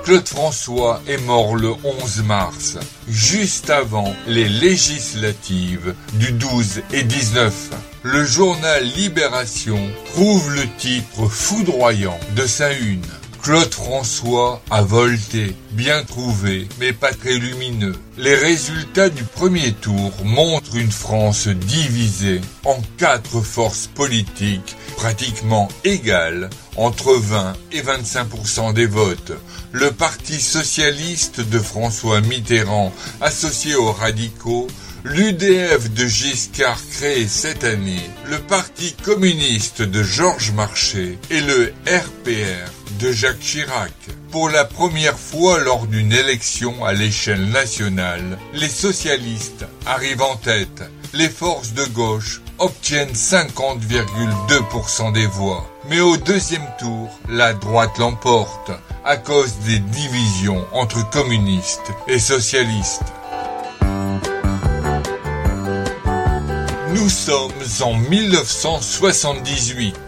Claude François est mort le 11 mars, juste avant les législatives du 12 et 19. Le journal Libération trouve le titre foudroyant de sa une. Claude François a volté, bien trouvé, mais pas très lumineux. Les résultats du premier tour montrent une France divisée en 4 forces politiques pratiquement égales, entre 20 et 25% des votes. Le Parti socialiste de François Mitterrand, associé aux radicaux, l'UDF de Giscard créé cette année, le Parti communiste de Georges Marchais et le RPR de Jacques Chirac. Pour la première fois lors d'une élection à l'échelle nationale, les socialistes arrivent en tête. Les forces de gauche obtiennent 50,2% des voix. Mais au deuxième tour, la droite l'emporte à cause des divisions entre communistes et socialistes. Nous sommes en 1978.